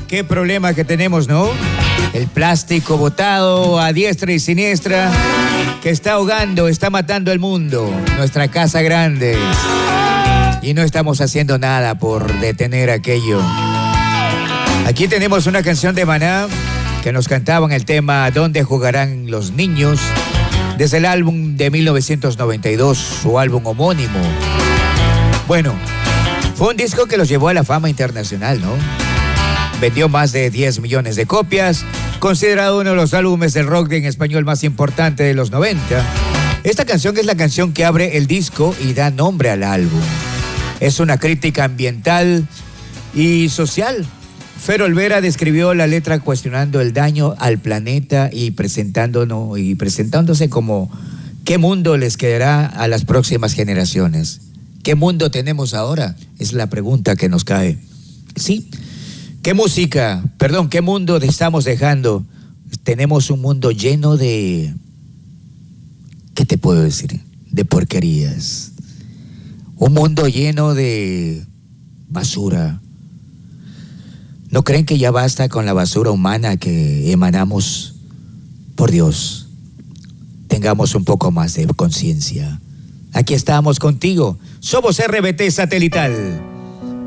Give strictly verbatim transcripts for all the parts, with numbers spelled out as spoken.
qué problema que tenemos, ¿no? El plástico botado a diestra y siniestra que está ahogando, está matando el mundo, nuestra casa grande. Y no estamos haciendo nada por detener aquello. Aquí tenemos una canción de Maná que nos cantaban el tema ¿Dónde jugarán los niños? Desde el álbum de mil novecientos noventa y dos, su álbum homónimo. Bueno, fue un disco que los llevó a la fama internacional, ¿no? Vendió más de diez millones de copias, considerado uno de los álbumes del rock en español más importante de los noventa. Esta canción es la canción que abre el disco y da nombre al álbum. Es una crítica ambiental y social. Fer Olvera describió la letra cuestionando el daño al planeta y presentándonos y presentándose como ¿qué mundo les quedará a las próximas generaciones? ¿Qué mundo tenemos ahora? Es la pregunta que nos cae. Sí. ¿Qué música, perdón, qué mundo estamos dejando? Tenemos un mundo lleno de, ¿qué te puedo decir? De porquerías. Un mundo lleno de basura. ¿No creen que ya basta con la basura humana que emanamos? Por Dios, tengamos un poco más de conciencia. Aquí estamos contigo. Somos R B T Satelital.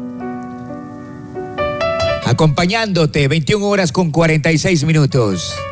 Acompañándote, veintiuna horas con cuarenta y seis minutos.